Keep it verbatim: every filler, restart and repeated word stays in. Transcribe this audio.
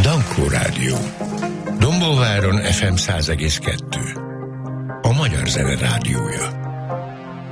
Dankó Rádió. Dombóváron ef em száz egész kettő. A magyar zene rádiója.